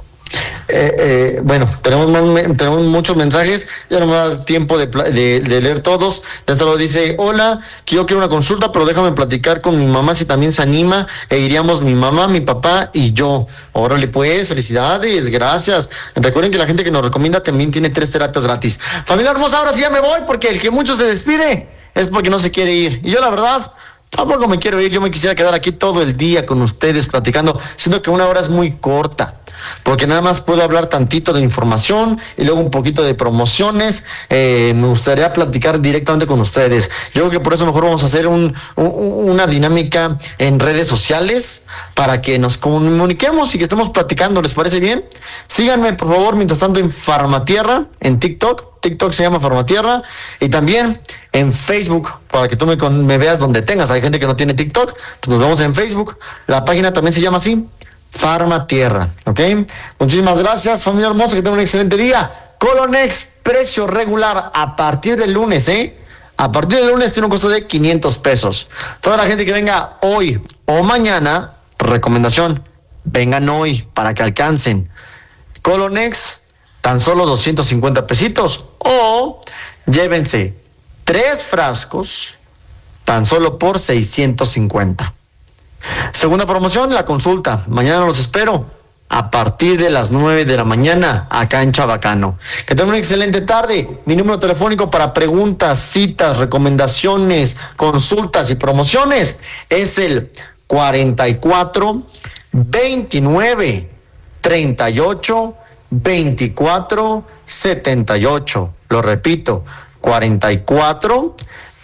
eh, eh, bueno, tenemos más, tenemos muchos mensajes. Ya no me da tiempo de, de, de leer todos. Ya se lo dice, hola, que yo quiero una consulta, pero déjame platicar con mi mamá si también se anima. E iríamos mi mamá, mi papá y yo. Órale pues, felicidades, gracias. Recuerden que la gente que nos recomienda también tiene tres terapias gratis. Familia hermosa, ahora sí ya me voy, porque el que mucho se despide es porque no se quiere ir. Y yo la verdad, tampoco me quiero ir. Yo me quisiera quedar aquí todo el día con ustedes platicando, siendo que una hora es muy corta, porque nada más puedo hablar tantito de información y luego un poquito de promociones. Eh, me gustaría platicar directamente con ustedes. Yo creo que por eso mejor vamos a hacer un, un, una dinámica en redes sociales para que nos comuniquemos y que estemos platicando. ¿Les parece bien? Síganme, por favor, mientras tanto en Farmatierra, en TikTok. TikTok se llama Farmatierra, y también en Facebook, para que tú me, con, me veas donde tengas. Hay gente que no tiene TikTok, pues nos vemos en Facebook. La página también se llama así, Farmatierra, ¿ok? Muchísimas gracias, familia hermosa, que tengan un excelente día. Colonex, precio regular a partir del lunes, ¿eh? A partir del lunes tiene un costo de quinientos pesos. Toda la gente que venga hoy o mañana, recomendación, vengan hoy para que alcancen. Colonex, tan solo doscientos cincuenta pesitos, o llévense tres frascos tan solo por seiscientos cincuenta. Segunda promoción, la consulta. Mañana los espero a partir de las nueve de la mañana acá en Chabacano. Que tengan una excelente tarde. Mi número telefónico para preguntas, citas, recomendaciones, consultas y promociones es el cuarenta y cuatro veintinueve treinta y ocho veinticuatro setenta y ocho. Lo repito, cuarenta y cuatro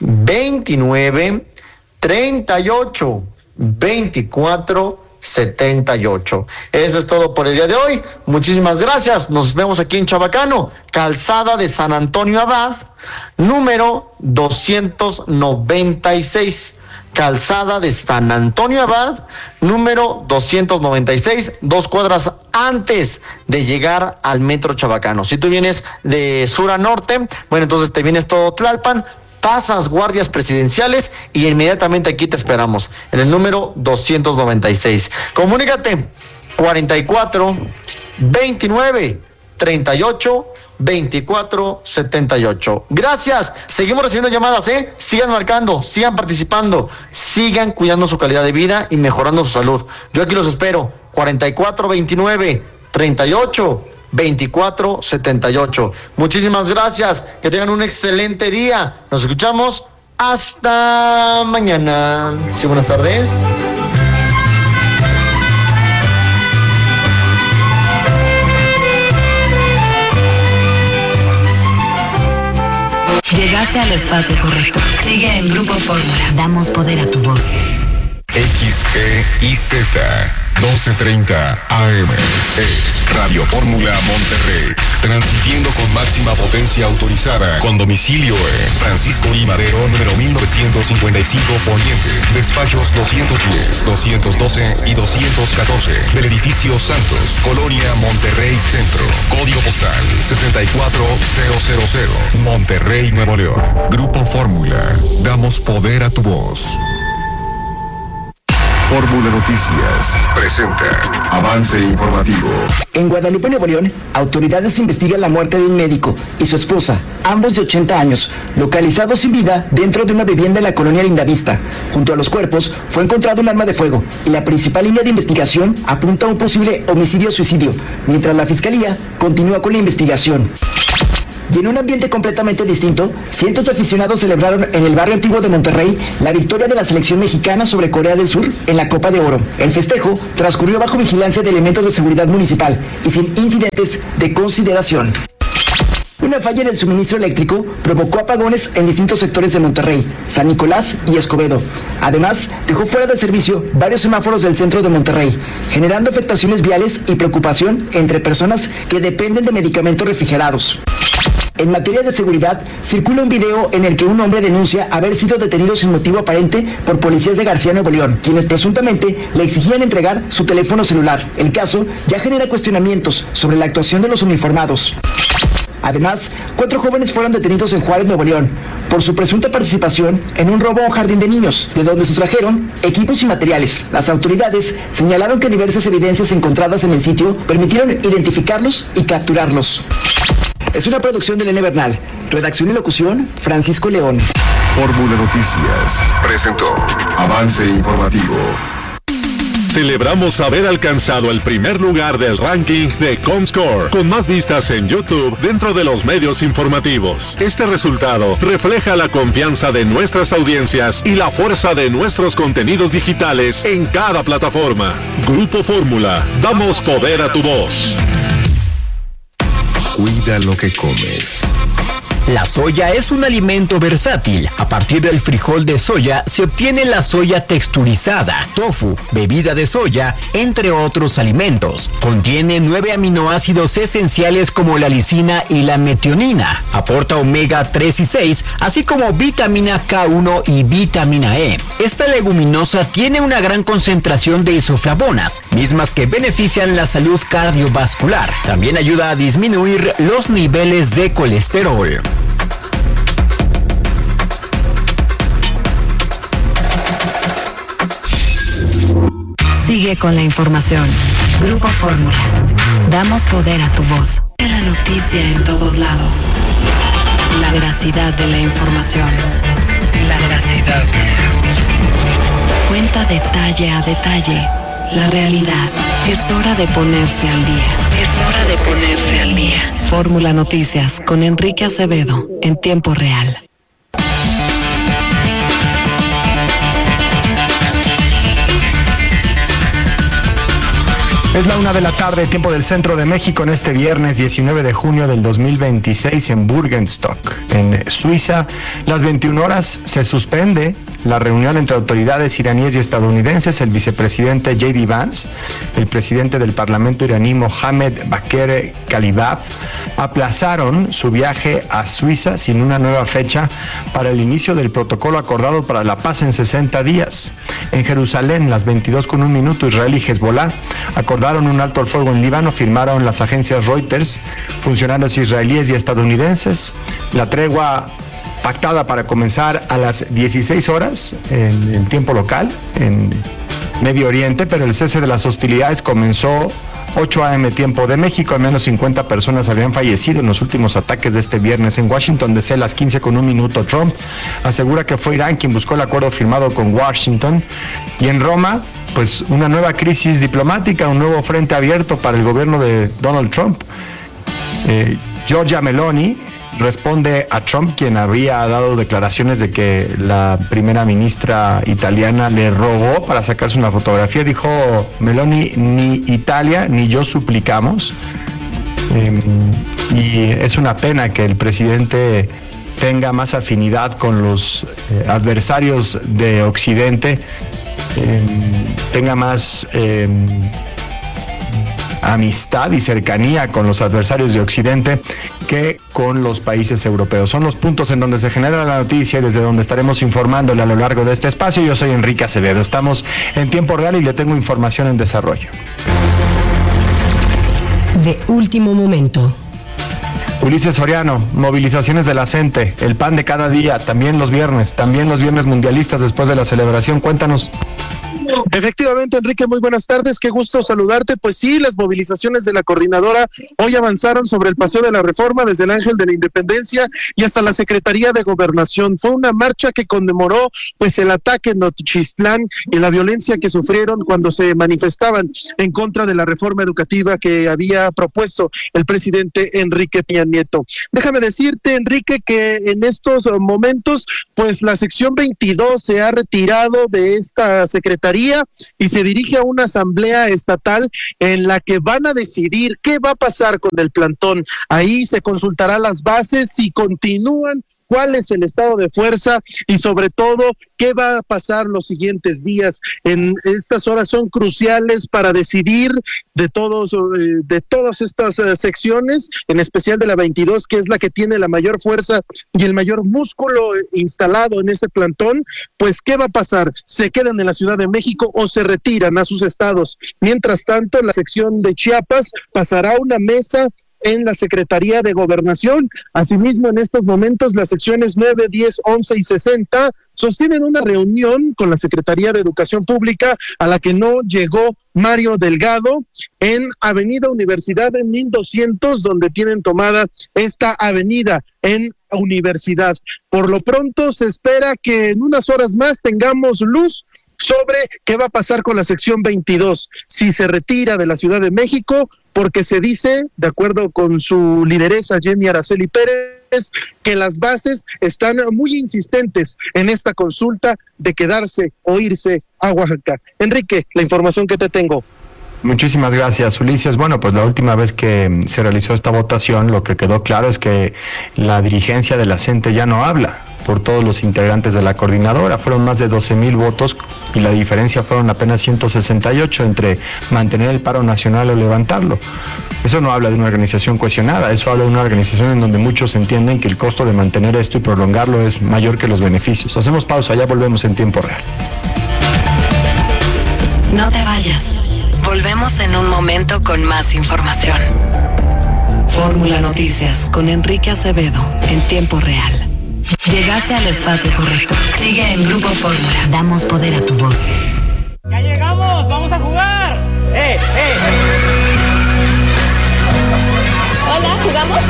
veintinueve treinta y ocho veinticuatro setenta y ocho. Eso es todo por el día de hoy. Muchísimas gracias. Nos vemos aquí en Chabacano, calzada de San Antonio Abad, número doscientos noventa y seis. Calzada de San Antonio Abad, número doscientos noventa y seis, dos cuadras antes de llegar al Metro Chabacano. Si tú vienes de sur a norte, bueno, entonces te vienes todo Tlalpan, pasas guardias presidenciales y inmediatamente aquí te esperamos, en el número doscientos noventa y seis. Comunícate, cuarenta y cuatro veintinueve treinta y ocho veinticuatro setenta y ocho. Gracias. Seguimos recibiendo llamadas, ¿eh? Sigan marcando, sigan participando, sigan cuidando su calidad de vida y mejorando su salud. Yo aquí los espero. cuarenta y cuatro veintinueve treinta y ocho veinticuatro setenta y ocho. Muchísimas gracias. Que tengan un excelente día. Nos escuchamos hasta mañana. Sí, buenas tardes. Llegaste al espacio correcto. Sigue en Grupo Fórmula. Damos poder a tu voz. X E I Z doce treinta A M es Radio Fórmula Monterrey, transmitiendo con máxima potencia autorizada, con domicilio en Francisco I. Madero, número mil novecientos cincuenta y cinco Poniente, despachos doscientos diez, doscientos doce y doscientos catorce, del edificio Santos, Colonia Monterrey Centro, código postal sesenta y cuatro mil, Monterrey, Nuevo León. Grupo Fórmula, damos poder a tu voz. Fórmula Noticias presenta Avance Informativo. En Guadalupe, Nuevo León, autoridades investigan la muerte de un médico y su esposa, ambos de ochenta años, localizados sin vida dentro de una vivienda en la colonia Lindavista. Junto a los cuerpos fue encontrado un arma de fuego y la principal línea de investigación apunta a un posible homicidio-suicidio, mientras la fiscalía continúa con la investigación. Y en un ambiente completamente distinto, cientos de aficionados celebraron en el barrio antiguo de Monterrey la victoria de la selección mexicana sobre Corea del Sur en la Copa de Oro. El festejo transcurrió bajo vigilancia de elementos de seguridad municipal y sin incidentes de consideración. Una falla en el suministro eléctrico provocó apagones en distintos sectores de Monterrey, San Nicolás y Escobedo. Además, dejó fuera de servicio varios semáforos del centro de Monterrey, generando afectaciones viales y preocupación entre personas que dependen de medicamentos refrigerados. En materia de seguridad, circula un video en el que un hombre denuncia haber sido detenido sin motivo aparente por policías de García, Nuevo León, quienes presuntamente le exigían entregar su teléfono celular. El caso ya genera cuestionamientos sobre la actuación de los uniformados. Además, cuatro jóvenes fueron detenidos en Juárez, Nuevo León, por su presunta participación en un robo a un jardín de niños, de donde sustrajeron equipos y materiales. Las autoridades señalaron que diversas evidencias encontradas en el sitio permitieron identificarlos y capturarlos. Es una producción de Elena Bernal. Redacción y locución, Francisco León. Fórmula Noticias presentó Avance Informativo. Celebramos haber alcanzado el primer lugar del ranking de Comscore, con más vistas en YouTube dentro de los medios informativos. Este resultado refleja la confianza de nuestras audiencias y la fuerza de nuestros contenidos digitales en cada plataforma. Grupo Fórmula, damos poder a tu voz. Cuida lo que comes. La soya es un alimento versátil. A partir del frijol de soya se obtiene la soya texturizada, tofu, bebida de soya, entre otros alimentos. Contiene nueve aminoácidos esenciales como la lisina y la metionina. Aporta omega tres y seis, así como vitamina K uno y vitamina E. Esta leguminosa tiene una gran concentración de isoflavonas, mismas que benefician la salud cardiovascular. También ayuda a disminuir los niveles de colesterol. Sigue con la información. Grupo Fórmula. Damos poder a tu voz. La noticia en todos lados. La veracidad de la información. La veracidad. Cuenta detalle a detalle la realidad. Es hora de ponerse al día. Es hora de ponerse al día. Fórmula Noticias con Enrique Acevedo en tiempo real. Es la una de la tarde, tiempo del centro de México, en este viernes diecinueve de junio del dos mil veintiséis en Burgenstock, en Suiza. Las veintiuna horas se suspende la reunión entre autoridades iraníes y estadounidenses. El vicepresidente J D Vance, el presidente del Parlamento iraní Mohamed Bakr Kalibaf, aplazaron su viaje a Suiza sin una nueva fecha para el inicio del protocolo acordado para la paz en sesenta días. En Jerusalén, las veintidós con un minuto, Israel y Hezbollah acordaron un alto al fuego en Líbano, firmaron las agencias Reuters, funcionarios israelíes y estadounidenses. La tregua pactada para comenzar a las dieciséis horas en, en tiempo local, en Medio Oriente, pero el cese de las hostilidades comenzó ocho a eme tiempo de México. Al menos cincuenta personas habían fallecido en los últimos ataques de este viernes. En Washington D C, las quince con un minuto, Trump asegura que fue Irán quien buscó el acuerdo firmado con Washington. Y en Roma, pues una nueva crisis diplomática, un nuevo frente abierto para el gobierno de Donald Trump. Eh, Giorgia Meloni responde a Trump, quien había dado declaraciones de que la primera ministra italiana le rogó para sacarse una fotografía. Dijo Meloni: ni Italia ni yo suplicamos. Eh, y es una pena que el presidente tenga más afinidad con los eh, adversarios de Occidente, eh, tenga más eh, amistad y cercanía con los adversarios de Occidente que con los países europeos. Son los puntos en donde se genera la noticia y desde donde estaremos informándole a lo largo de este espacio. Yo soy Enrique Acevedo. Estamos en tiempo real y le tengo información en desarrollo. De último momento. Ulises Soriano, movilizaciones de la CENTE, el pan de cada día, también los viernes, también los viernes mundialistas después de la celebración. Cuéntanos. Efectivamente, Enrique, muy buenas tardes, qué gusto saludarte. Pues sí, las movilizaciones de la coordinadora hoy avanzaron sobre el Paseo de la Reforma, desde el Ángel de la Independencia y hasta la Secretaría de Gobernación. Fue una marcha que conmemoró pues el ataque en Nochistlán y la violencia que sufrieron cuando se manifestaban en contra de la reforma educativa que había propuesto el presidente Enrique Peña Nieto. Déjame decirte, Enrique, que en estos momentos pues la sección veintidós se ha retirado de esta secretaría y se dirige a una asamblea estatal en la que van a decidir qué va a pasar con el plantón. Ahí se consultará las bases si continúan, cuál es el estado de fuerza y sobre todo qué va a pasar los siguientes días. En estas horas son cruciales para decidir de todos eh, de todas estas uh, secciones, en especial de la veintidós, que es la que tiene la mayor fuerza y el mayor músculo instalado en este plantón. Pues qué va a pasar, se quedan en la Ciudad de México o se retiran a sus estados. Mientras tanto, la sección de Chiapas pasará a una mesa en la Secretaría de Gobernación. Asimismo, en estos momentos, las secciones nueve, diez, once y sesenta sostienen una reunión con la Secretaría de Educación Pública, a la que no llegó Mario Delgado, en Avenida Universidad en mil doscientos, donde tienen tomada esta avenida en Universidad. Por lo pronto, se espera que en unas horas más tengamos luz sobre qué va a pasar con la sección veintidós, si se retira de la Ciudad de México, porque se dice, de acuerdo con su lideresa Jenny Araceli Pérez, que las bases están muy insistentes en esta consulta de quedarse o irse a Oaxaca. Enrique, la información que te tengo. Muchísimas gracias, Ulises. Bueno, pues la última vez que se realizó esta votación, lo que quedó claro es que la dirigencia de la CENTE ya no habla por todos los integrantes de la coordinadora. Fueron más de doce mil votos y la diferencia fueron apenas ciento sesenta y ocho entre mantener el paro nacional o levantarlo. Eso no habla de una organización cohesionada, eso habla de una organización en donde muchos entienden que el costo de mantener esto y prolongarlo es mayor que los beneficios. Hacemos pausa, ya volvemos en tiempo real. No te vayas. Volvemos en un momento con más información. Fórmula Noticias con Enrique Acevedo en tiempo real. Llegaste al espacio correcto. Sigue en Grupo Fórmula. Damos poder a tu voz. ¡Ya llegamos! ¡Vamos a jugar! ¡Eh, eh! Hola, ¿jugamos?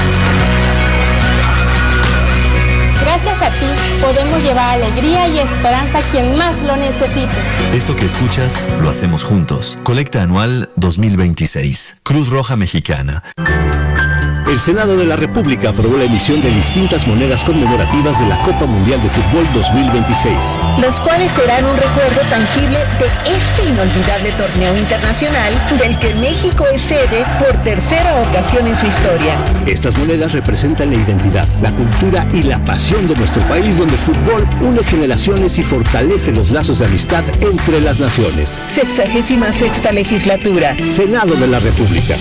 Gracias a ti podemos llevar alegría y esperanza a quien más lo necesite. Esto que escuchas lo hacemos juntos. Colecta Anual dos mil veintiséis. Cruz Roja Mexicana. El Senado de la República aprobó la emisión de distintas monedas conmemorativas de la Copa Mundial de Fútbol dos mil veintiséis. Los cuales serán un recuerdo tangible de este inolvidable torneo internacional del que México es sede por tercera ocasión en su historia. Estas monedas representan la identidad, la cultura y la pasión de nuestro país, donde el fútbol une generaciones y fortalece los lazos de amistad entre las naciones. Sexagésima sexta legislatura. Senado de la República.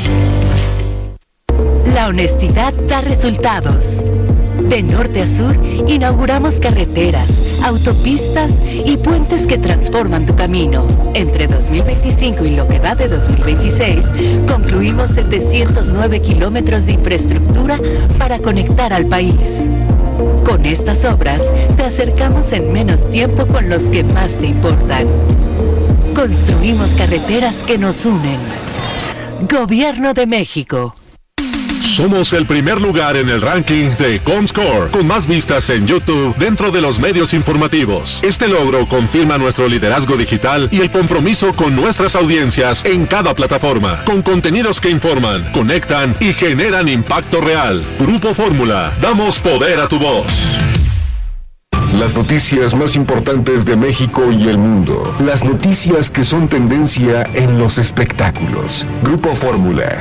La honestidad da resultados. De norte a sur, inauguramos carreteras, autopistas y puentes que transforman tu camino. Entre dos mil veinticinco y lo que va de dos mil veintiséis, concluimos setecientos nueve kilómetros de infraestructura para conectar al país. Con estas obras, te acercamos en menos tiempo con los que más te importan. Construimos carreteras que nos unen. Gobierno de México. Somos el primer lugar en el ranking de Comscore, con más vistas en YouTube dentro de los medios informativos. Este logro confirma nuestro liderazgo digital y el compromiso con nuestras audiencias en cada plataforma, con contenidos que informan, conectan y generan impacto real. Grupo Fórmula, damos poder a tu voz. Las noticias más importantes de México y el mundo. Las noticias que son tendencia en los espectáculos. Grupo Fórmula.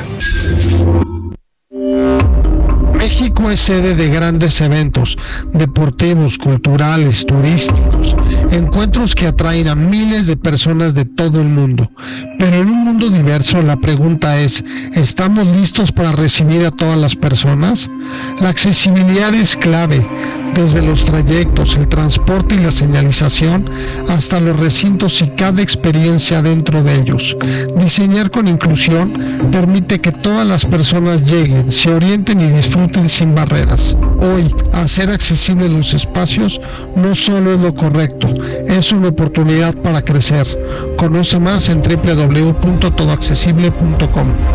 México es sede de grandes eventos deportivos, culturales, turísticos, encuentros que atraen a miles de personas de todo el mundo. Pero en un mundo diverso, la pregunta es, ¿estamos listos para recibir a todas las personas? La accesibilidad es clave. desde los trayectos, el transporte y la señalización, hasta los recintos y cada experiencia dentro de ellos. Diseñar con inclusión permite que todas las personas lleguen, se orienten y disfruten sin barreras. Hoy, hacer accesibles los espacios no solo es lo correcto, es una oportunidad para crecer. Conoce más en doble u doble u doble u punto todo accesible punto com.